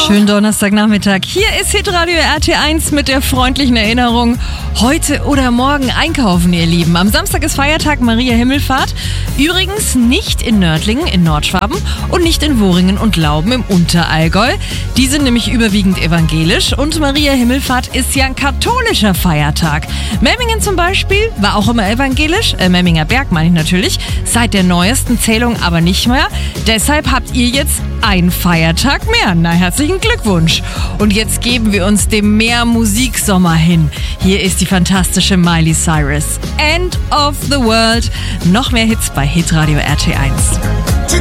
Schönen Donnerstagnachmittag. Hier ist Hitradio RT1 mit der freundlichen Erinnerung. Heute oder morgen einkaufen, ihr Lieben. Am Samstag ist Feiertag Maria Himmelfahrt. Übrigens nicht in Nördlingen in Nordschwaben und nicht in Woringen und Lauben im Unterallgäu. Die sind nämlich überwiegend evangelisch und Maria Himmelfahrt ist ja ein katholischer Feiertag. Memmingen zum Beispiel war auch immer evangelisch, Memminger Berg meine ich natürlich, seit der neuesten Zählung aber nicht mehr. Deshalb habt ihr jetzt einen Feiertag mehr. Na, herzlichen Glückwunsch. Und jetzt geben wir uns dem Meer-Musiksommer hin. Hier ist die fantastische Miley Cyrus. End of the World. Noch mehr Hits bei Hitradio RT1.